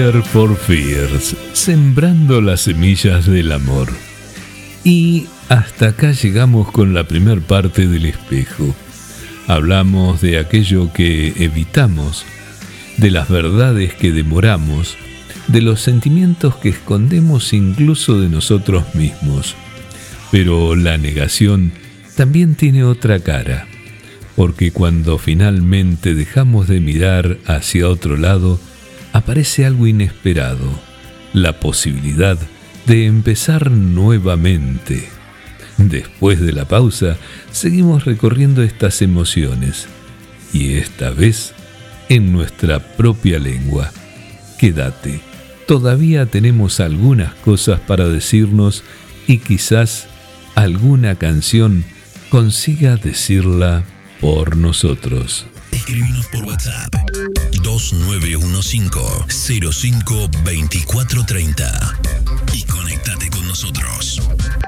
Fear for Fears, sembrando las semillas del amor. Y hasta acá llegamos con la primer parte del espejo. Hablamos de aquello que evitamos, de las verdades que demoramos, de los sentimientos que escondemos incluso de nosotros mismos. Pero la negación también tiene otra cara, porque cuando finalmente dejamos de mirar hacia otro lado, aparece algo inesperado, la posibilidad de empezar nuevamente. Después de la pausa, seguimos recorriendo estas emociones, y esta vez en nuestra propia lengua. Quédate, todavía tenemos algunas cosas para decirnos y quizás alguna canción consiga decirla por nosotros. Escribinos por WhatsApp 2915-052430 y conéctate con nosotros.